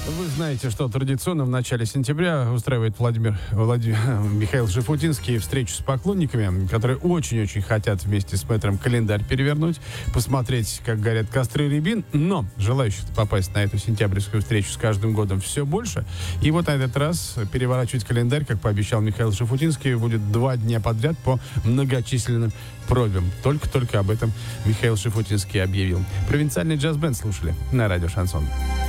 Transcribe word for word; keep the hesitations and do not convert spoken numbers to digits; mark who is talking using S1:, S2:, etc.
S1: Вы знаете, что традиционно в начале сентября устраивает Владимир, Владимир Михаил Шафутинский встречу с поклонниками, которые очень-очень хотят вместе с мэтром календарь перевернуть, посмотреть, как горят костры рябин, но желающих попасть на эту сентябрьскую встречу с каждым годом все больше. И вот на этот раз переворачивать календарь, как пообещал Михаил Шафутинский, будет два дня подряд по многочисленным просьбам. Только-только об этом Михаил Шафутинский объявил. Провинциальный джаз-бенд слушали на радио «Шансон».